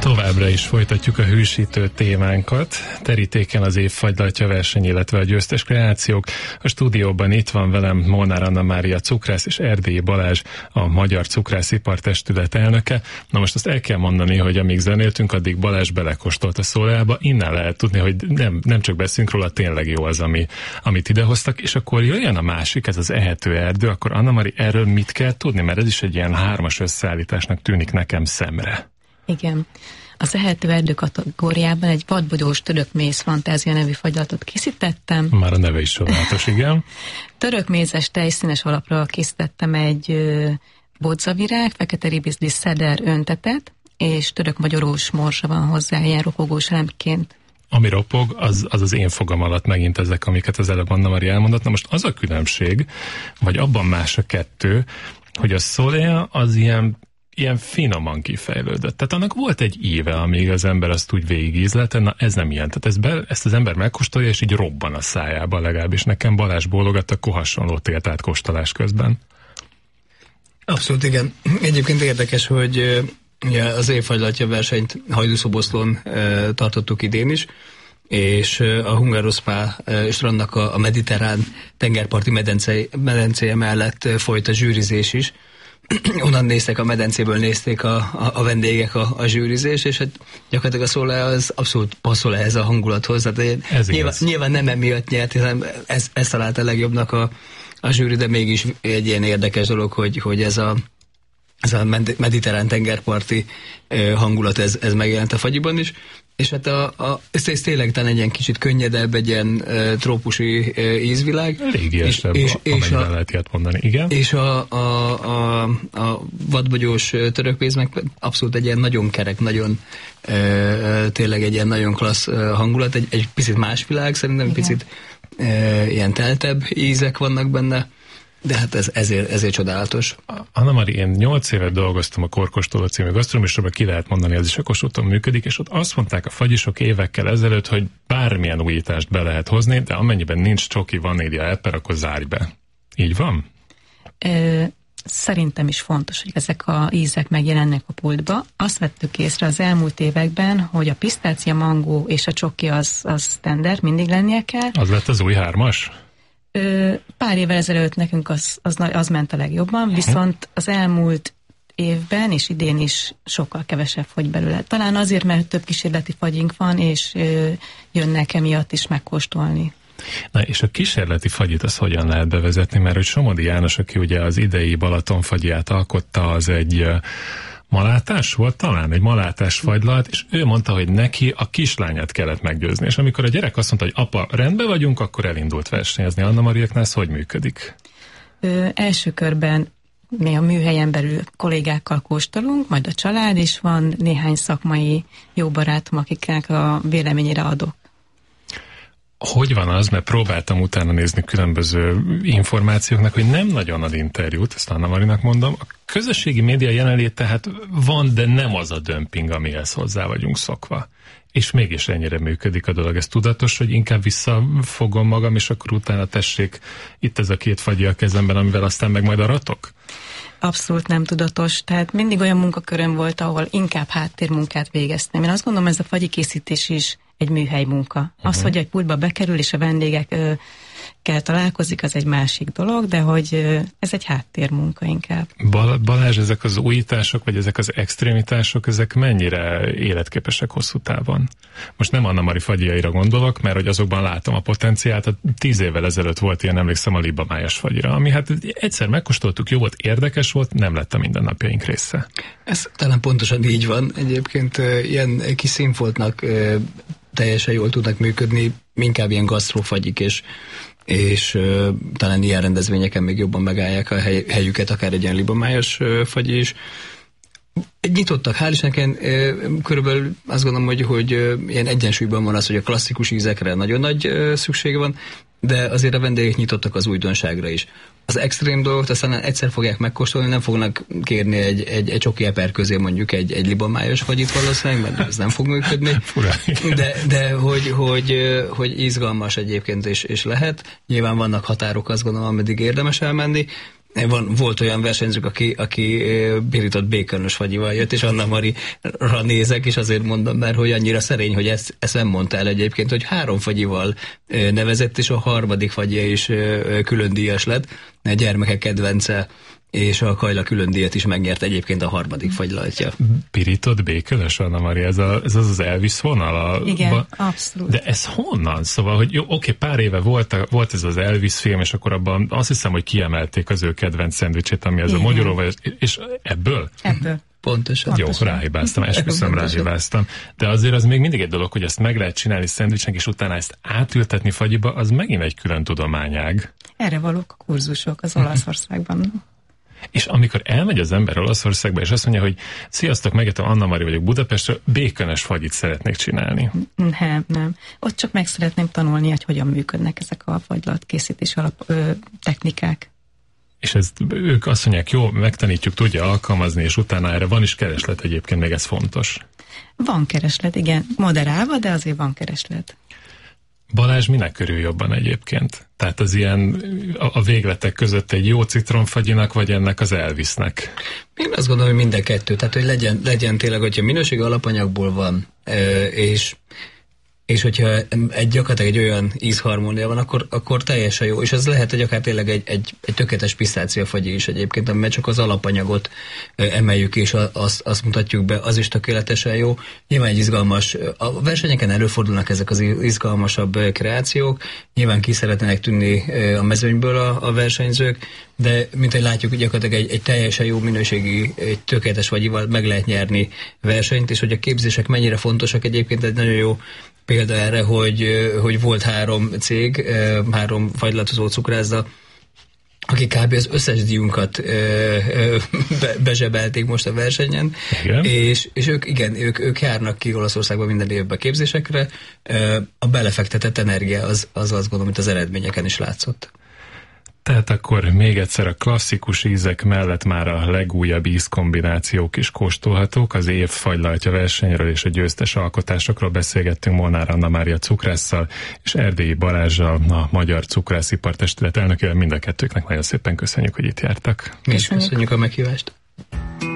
Továbbra is folytatjuk a hűsítő témánkat. Terítéken az év fagylaltya verseny, illetve a győztes kreációk. A stúdióban itt van velem Molnár Anna Mária cukrász és Erdélyi Balázs, a Magyar Cukrászipar Testület elnöke. Na most azt el kell mondani, hogy amíg zenéltünk, addig Balázs belekóstolt a szólába. Innen lehet tudni, hogy nem csak beszélünk róla, tényleg jó az, amit idehoztak, és akkor jöjjön a másik, ez az ehető erdő. Akkor Anna Mari, erről mit kell tudni? Mert ez is egy ilyen hármas összeállításnak tűnik nekem szemre. Igen. Az ehető erdő kategóriában egy vadbogyós törökméz fantázia nevű fagylaltot készítettem. Már a neve is csodálatos, igen. Törökmézes tejszínes alapról készítettem egy bodzavirág, fekete ribiszli szeder öntetet, és török-magyarós morsa van hozzá, ilyen ropogós elemként. Ami ropog, az én fogam alatt megint ezek, amiket az előbb Anna Mari elmondott. Na most az a különbség, vagy abban más a kettő, hogy a Solea az ilyen finoman kifejlődött. Tehát annak volt egy íve, amíg az ember azt úgy végigízlelte, na ez nem ilyen. Tehát ezt az ember megkóstolja, és így robban a szájába, legalábbis nekem Balázs bólogat, akkor hasonló élt át kóstolás közben. Abszolút igen. Egyébként érdekes, hogy az évfagylaltja versenyt Hajdúszoboszlón tartottuk idén is, és a Hungaroszpá strandnak a mediterrán tengerparti medencéje mellett folyt a zsűrizés is. Onnan néztek, a medencéből nézték a vendégek a zsűrizés, és hát gyakorlatilag a Solea az abszolút passzol ehhez a hangulathoz. Hát nyilván nem emiatt nyert, hiszen ez találta legjobbnak a zsűri, de mégis egy ilyen érdekes dolog, hogy ez a mediterrán tengerparti hangulat, ez megjelent a fagyiban is, és hát ez tényleg talán egy ilyen kicsit könnyedebb, egy ilyen trópusi ízvilág. Régiesebb, amennyiben lehet ilyet mondani, igen. És a vadbogyós törökméz meg abszolút egy ilyen nagyon kerek, nagyon tényleg egy ilyen nagyon klassz hangulat, egy picit más világ, szerintem picit ilyen teltebb ízek vannak benne, de hát ezért csodálatos. Anna Mari, én 8 évet dolgoztam a Korkostoló című gasztronómiában, ki lehet mondani, ez is a Kossuthon működik, és ott azt mondták a fagyisok évekkel ezelőtt, hogy bármilyen újítást be lehet hozni, de amennyiben nincs csoki, vanília, eper, akkor zárj be. Így van? Szerintem is fontos, hogy ezek a ízek megjelennek a pultba. Azt vettük észre az elmúlt években, hogy a pisztácia, mangó és a csoki az standard, mindig lennie kell. Az lett az új 3-as? Pár évvel ezelőtt nekünk az ment a legjobban, viszont az elmúlt évben és idén is sokkal kevesebb fogy belőle. Talán azért, mert több kísérleti fagyink van, és jönnek emiatt is megkóstolni. Na, és a kísérleti fagyit az hogyan lehet bevezetni? Mert hogy Somodi János, aki ugye az idei Balatonfagyját alkotta, az egy malátás volt, talán egy malátás fagylalt, és ő mondta, hogy neki a kislányát kellett meggyőzni. És amikor a gyerek azt mondta, hogy apa, rendben vagyunk, akkor elindult versenyezni. Anna Mariéknál ez hogy működik? Első körben mi a műhelyen belül kollégákkal kóstolunk, majd a család is van, néhány szakmai jó barátom, akiknek a véleményére adok. Hogy van az, mert próbáltam utána nézni különböző információknak, hogy nem nagyon ad interjút, ezt Anna Marinak mondom. A közösségi média jelenlét tehát van, de nem az a dömping, amihez hozzá vagyunk szokva. És mégis ennyire működik a dolog. Ez tudatos, hogy inkább visszafogom magam, és akkor utána tessék, itt ez a 2 fagyi a kezemben, amivel aztán meg majd aratok? Abszolút nem tudatos. Tehát mindig olyan munkaköröm volt, ahol inkább háttérmunkát végeztem. Én azt gondolom, ez a fagyikészítés is egy műhely munka. Az, hogy egy pultba bekerül, és a vendégekkel találkozik, az egy másik dolog, de hogy ez egy háttérmunka inkább. Balázs, ezek az újítások, vagy ezek az extrémitások, ezek mennyire életképesek hosszú távon? Most nem Anna Mari fagyiaira gondolok, mert hogy azokban látom a potenciált. 10 évvel ezelőtt volt ilyen, emlékszem, a libamájas fagyira, ami hát egyszer megkóstoltuk, jó volt, érdekes volt, nem lett a mindennapjaink része. Ez talán pontosan így van. Egyébként ilyen kis színfoltnak teljesen jól tudnak működni, inkább ilyen gasztrófagyik, és talán ilyen rendezvényeken még jobban megállják a helyüket, akár egy ilyen libamájas fagyi is. Nyitottak, hál' Istennek, körülbelül azt gondolom, hogy ilyen egyensúlyban van az, hogy a klasszikus ízekre nagyon nagy szüksége van, de azért a vendégek nyitottak az újdonságra is. Az extrém dolgot aztán egyszer fogják megkóstolni, nem fognak kérni egy csoki eper közé mondjuk egy libamájas fagyit valószínűleg, mert ez nem fog működni. De hogy izgalmas egyébként és lehet. Nyilván vannak határok, azt gondolom, ameddig érdemes elmenni. volt olyan versenyzők, aki pirított békönös fagyival jött, és Anna Marira nézek, és azért mondom már, hogy annyira szerény, hogy ezt nem mondta el egyébként, hogy 3 fagyival nevezett, és a 3. fagyja is külön díjas lett, a gyermekek kedvence, és a Kajla külön díjat is megnyert egyébként a 3. fagylaltja. Pirított békönös, Anna Mari, ez az Elvis vonal? Igen, abszolút. De ez honnan? Szóval, hogy jó, oké, pár éve volt ez az Elvis film, és akkor abban azt hiszem, hogy kiemelték az ő kedvenc szendvicsét, ami ez a magyaróval, és ebből? Ebből. Pontosan. Jó, ráhibáztam, esküszöm, ráhibáztam. De azért az még mindig egy dolog, hogy ezt meg lehet csinálni szendvicsnek, és utána ezt átültetni fagyiba, az megint egy külön tudományág. Erre valók a kurzusok az Olaszországban. És amikor elmegy az ember Olaszországba, és azt mondja, hogy sziasztok, megjöttem, Anna Mari vagyok Budapestről, békönös fagyit szeretnék csinálni. Nem. Ott csak meg szeretném tanulni, hogy hogyan működnek ezek a fagylalt készítés technikák. És ők azt mondják, jó, megtanítjuk, tudja alkalmazni, és utána erre van is kereslet egyébként, még ez fontos. Van kereslet, igen. Moderálva, de azért van kereslet. Balázs, minek körül jobban egyébként? Tehát az ilyen a végletek között egy jó citromfagyinak, vagy ennek az Elvisnek? Én azt gondolom, hogy mind a kettő. Tehát, hogy legyen tényleg, hogyha minőségi alapanyagból van, és hogyha gyakorlatilag egy olyan ízharmónia van, akkor teljesen jó. És ez lehet, hogy akár tényleg egy tökéletes pisztáciafagyi is egyébként, amiben csak az alapanyagot emeljük, és azt mutatjuk be, az is tökéletesen jó. Nyilván egy izgalmas, a versenyeken előfordulnak ezek az izgalmasabb kreációk, nyilván ki szeretnének tűnni a mezőnyből a versenyzők, de mint hogy látjuk, gyakorlatilag egy teljesen jó minőségi, egy tökéletes fagyival meg lehet nyerni versenyt, és hogy a képzések mennyire fontosak egyébként, egy nagyon jó példa erre, hogy volt 3 cég, 3 fagylatozó cukrászda, akik kb. Az összes díjunkat bezsebelték most a versenyen, és ők járnak ki Olaszországba minden évben képzésekre. A belefektetett energia az azt gondolom, hogy az eredményeken is látszott. Tehát akkor még egyszer a klasszikus ízek mellett már a legújabb ízkombinációk is kóstolhatók. Az év fagylaltja versenyről és a győztes alkotásokról beszélgettünk Molnár Anna Mária cukrásszal és Erdélyi Balázssal, a Magyar Cukrászipartestület elnökével. Mind a kettőknek nagyon szépen köszönjük, hogy itt jártak. Mi is köszönjük a meghívást.